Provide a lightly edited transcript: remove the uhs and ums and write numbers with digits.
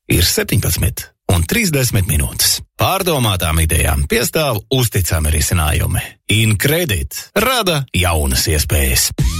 ir 17 un 30 minūtes. Pārdomātām idejām piestāv uzticami risinājumi. InCredit rada jaunas iespējas.